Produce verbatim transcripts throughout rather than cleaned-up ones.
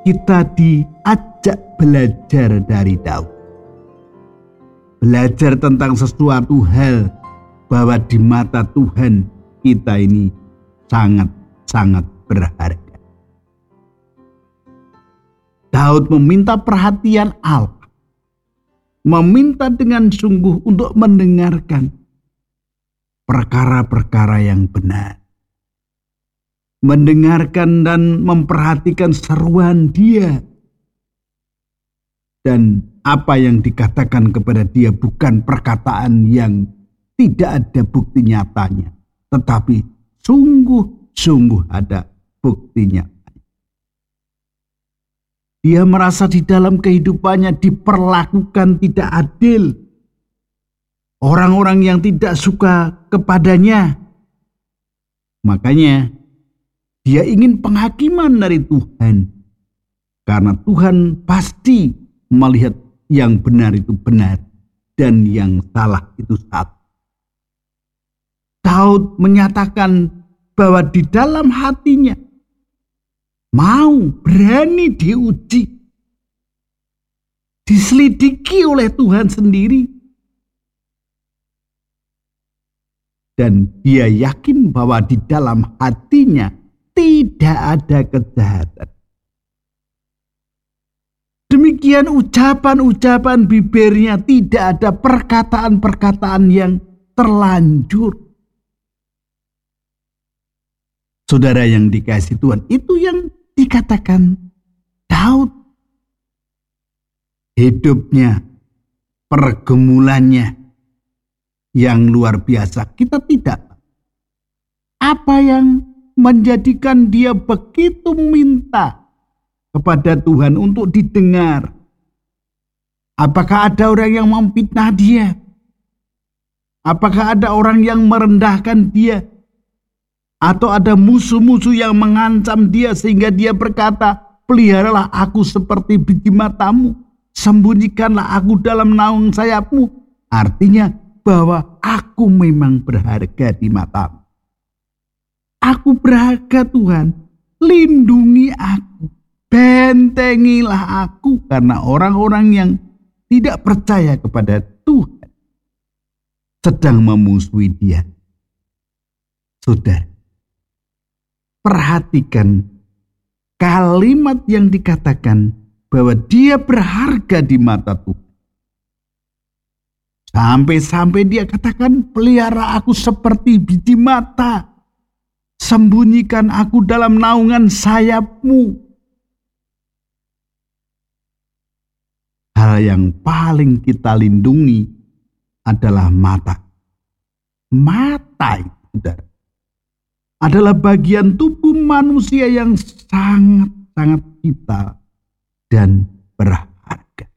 kita diajak belajar dari Daud. Belajar tentang sesuatu hal bahwa di mata Tuhan kita ini sangat-sangat berharga. Daud meminta perhatian Allah, meminta dengan sungguh untuk mendengarkan perkara-perkara yang benar, mendengarkan dan memperhatikan seruan Dia. Dan apa yang dikatakan kepada dia bukan perkataan yang tidak ada bukti nyatanya, tetapi sungguh-sungguh ada bukti nyatanya. Dia merasa di dalam kehidupannya diperlakukan tidak adil. Orang-orang yang tidak suka kepadanya. Makanya dia ingin penghakiman dari Tuhan. Karena Tuhan pasti melihat yang benar itu benar dan yang salah itu salah. Daud menyatakan bahwa di dalam hatinya mau berani diuji, diselidiki oleh Tuhan sendiri. Dan dia yakin bahwa di dalam hatinya tidak ada kejahatan. Demikian ucapan-ucapan bibirnya, tidak ada perkataan-perkataan yang terlanjur. Saudara yang dikasihi Tuhan, itu yang dikatakan Daud. Hidupnya, pergumulannya yang luar biasa. Kita tidak. Apa yang menjadikan dia begitu minta kepada Tuhan untuk didengar? Apakah ada orang yang memfitnah dia? Apakah ada orang yang merendahkan dia? Atau ada musuh-musuh yang mengancam dia sehingga dia berkata, peliharalah aku seperti biji matamu, sembunyikanlah aku dalam naung sayapmu. Artinya bahwa aku memang berharga di matamu. Aku berharga Tuhan, lindungi aku. Bentengilah aku, karena orang-orang yang tidak percaya kepada Tuhan sedang memusuhi dia. Saudara, perhatikan kalimat yang dikatakan bahwa dia berharga di mata Tuhan. Sampai-sampai dia katakan, pelihara aku seperti biji mata, sembunyikan aku dalam naungan sayapmu. Hal yang paling kita lindungi adalah mata. Mata itu, saudara, adalah bagian tubuh manusia yang sangat-sangat vital dan berharga.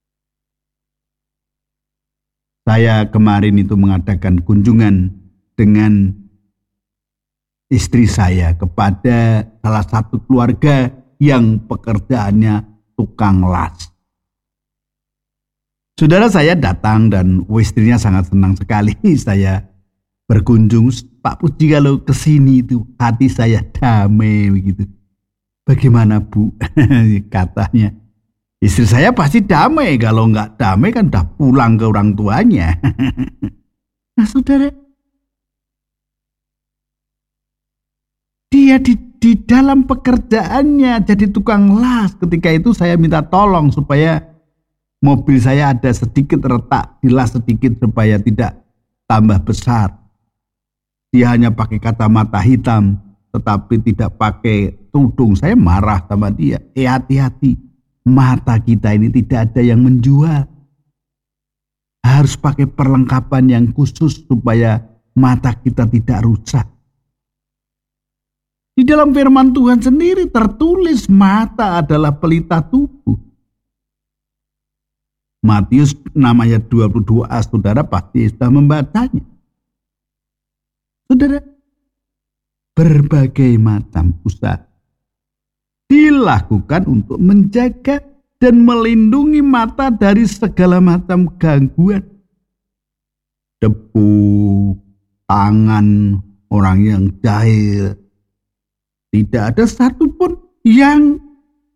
Saya kemarin itu mengadakan kunjungan dengan istri saya kepada salah satu keluarga yang pekerjaannya tukang las. Saudara, saya datang dan istrinya sangat senang sekali saya berkunjung. Pak Puji, kalau kesini itu hati saya damai begitu. Bagaimana Bu? Katanya, istri saya pasti damai. Kalau nggak damai kan udah pulang ke orang tuanya. Nah saudara, dia di, di dalam pekerjaannya jadi tukang las. Ketika itu saya minta tolong supaya mobil saya ada sedikit retak, dilas sedikit supaya tidak tambah besar. Dia hanya pakai kacamata hitam, tetapi tidak pakai tudung. Saya marah sama dia. Eh hati-hati, mata kita ini tidak ada yang menjual. Harus pakai perlengkapan yang khusus supaya mata kita tidak rusak. Di dalam firman Tuhan sendiri tertulis mata adalah pelita tubuh. Matius enam ayat dua puluh dua a, saudara pasti sudah membacanya. Saudara, berbagai macam usaha dilakukan untuk menjaga dan melindungi mata dari segala macam gangguan. Debu, tangan orang yang jahil, tidak ada satupun yang